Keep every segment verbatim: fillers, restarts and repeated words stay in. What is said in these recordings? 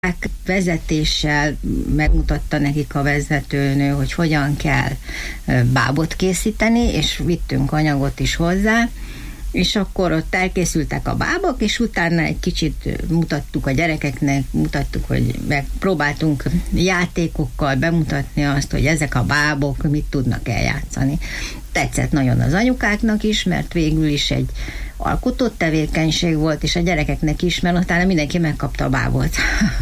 vezetéssel megmutatta nekik a vezetőnő, hogy hogyan kell bábot készíteni, és vittünk anyagot is hozzá, és akkor ott elkészültek a bábok, és utána egy kicsit mutattuk a gyerekeknek, mutattuk, hogy megpróbáltunk játékokkal bemutatni azt, hogy ezek a bábok mit tudnak eljátszani. Tetszett nagyon az anyukáknak is, mert végül is egy alkotott tevékenység volt, és a gyerekeknek is, mert utána mindenki megkapta a bábot.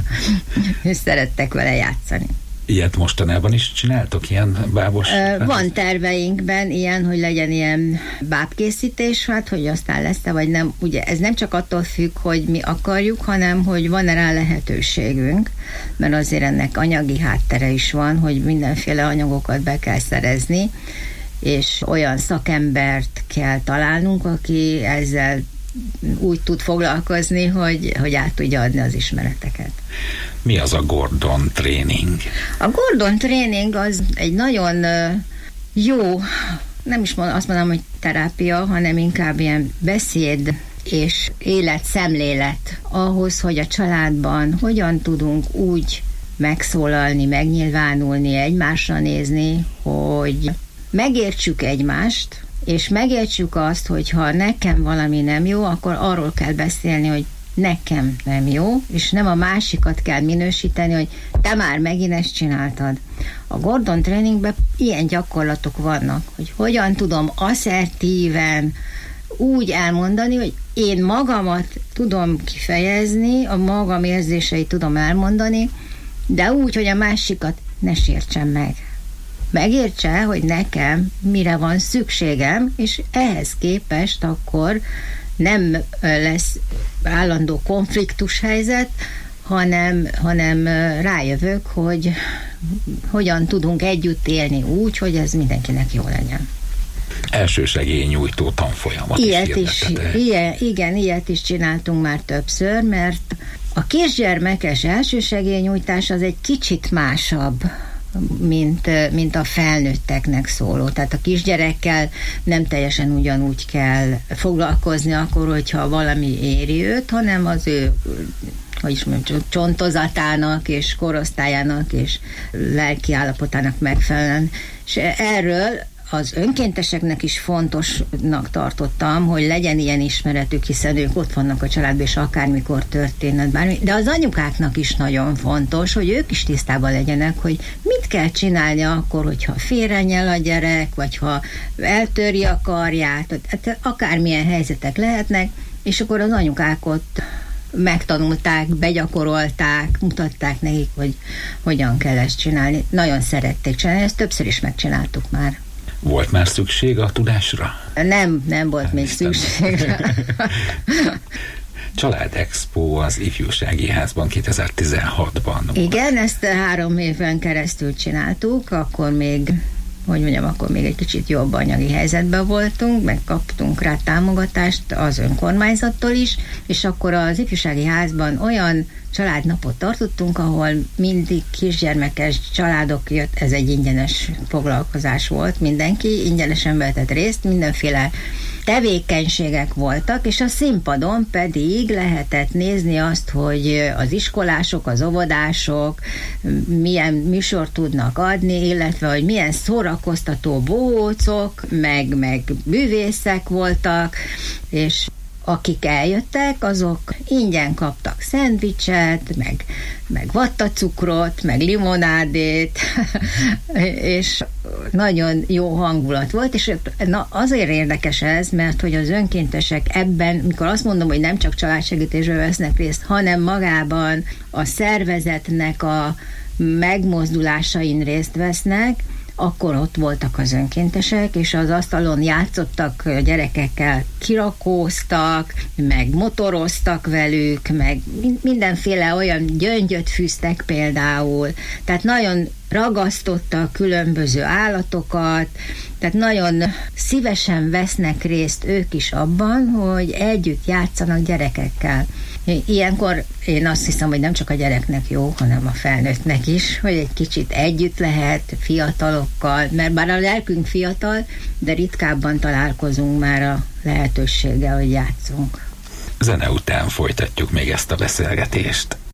És szerettek vele játszani. Ilyet mostanában is csináltok, ilyen bábos? Van terveinkben ilyen, hogy legyen ilyen bábkészítés, hát hogy aztán lesz-e, vagy nem. Ugye ez nem csak attól függ, hogy mi akarjuk, hanem hogy van-e rá lehetőségünk, mert azért ennek anyagi háttere is van, hogy mindenféle anyagokat be kell szerezni, és olyan szakembert kell találnunk, aki ezzel úgy tud foglalkozni, hogy, hogy át tudja adni az ismereteket. Mi az a Gordon Training? A Gordon Training az egy nagyon jó, nem is mond, azt mondom, hogy terápia, hanem inkább ilyen beszéd és életszemlélet ahhoz, hogy a családban hogyan tudunk úgy megszólalni, megnyilvánulni, egymásra nézni, hogy megértsük egymást, és megértsük azt, hogy ha nekem valami nem jó, akkor arról kell beszélni, hogy nekem nem jó, és nem a másikat kell minősíteni, hogy te már megint ezt csináltad. A Gordon Trainingben ilyen gyakorlatok vannak, hogy hogyan tudom asszertíven úgy elmondani, hogy én magamat tudom kifejezni, a magam érzéseit tudom elmondani, de úgy, hogy a másikat ne sértsem meg. Megértse, hogy nekem mire van szükségem, és ehhez képest akkor nem lesz állandó konfliktus helyzet, hanem, hanem rájövök, hogy hogyan tudunk együtt élni úgy, hogy ez mindenkinek jó legyen. Elsősegélynyújtó tanfolyamat ilyet is is, ilyen, igen, ilyet is csináltunk már többször, mert a kisgyermekes elsősegélynyújtás az egy kicsit másabb, mint, mint a felnőtteknek szóló. Tehát a kisgyerekkel nem teljesen ugyanúgy kell foglalkozni akkor, hogyha valami éri őt, hanem az ő, hogy is mondjuk, csontozatának és korosztályának és lelki állapotának megfelelően. És erről az önkénteseknek is fontosnak tartottam, hogy legyen ilyen ismeretük, hiszen ők ott vannak a családban, és akármikor történhet bármi. De az anyukáknak is nagyon fontos, hogy ők is tisztában legyenek, hogy mit kell csinálni akkor, hogyha félrenyel a gyerek, vagy ha eltöri a karját, hát akármilyen helyzetek lehetnek, és akkor az anyukák ott megtanulták, begyakorolták, mutatták nekik, hogy hogyan kell ezt csinálni. Nagyon szerették csinálni, ezt többször is megcsináltuk már. Volt már szükség a tudásra? Nem, nem volt még szükség rá. Család Expo az Ifjúsági Házban kétezer-tizenhatban. Igen, ezt három éven keresztül csináltuk, akkor még, hogy mondjam, akkor még egy kicsit jobb anyagi helyzetben voltunk, megkaptunk rá támogatást az önkormányzattól is, és akkor az Ifjúsági Házban olyan családnapot tartottunk, ahol mindig kisgyermekes családok jött, ez egy ingyenes foglalkozás volt, mindenki ingyenesen vehetett részt, mindenféle tevékenységek voltak, és a színpadon pedig lehetett nézni azt, hogy az iskolások, az óvodások milyen műsort tudnak adni, illetve hogy milyen szórakoztató bohócok, meg, meg művészek voltak, és akik eljöttek, azok ingyen kaptak szendvicset, meg, meg vattacukrot, meg limonádét, és nagyon jó hangulat volt, és na, azért érdekes ez, mert hogy az önkéntesek ebben, mikor azt mondom, hogy nem csak családsegítésben vesznek részt, hanem magában a szervezetnek a megmozdulásain részt vesznek, akkor ott voltak az önkéntesek, és az asztalon játszottak a gyerekekkel, kirakóztak, meg motoroztak velük, meg mindenféle olyan gyöngyöt fűztek például. Tehát nagyon ragasztottak különböző állatokat, tehát nagyon szívesen vesznek részt ők is abban, hogy együtt játszanak gyerekekkel. Ilyenkor én azt hiszem, hogy nem csak a gyereknek jó, hanem a felnőttnek is, hogy egy kicsit együtt lehet fiatalokkal, mert bár a lelkünk fiatal, de ritkábban találkozunk már a lehetőséggel, hogy játszunk. Zene után folytatjuk még ezt a beszélgetést.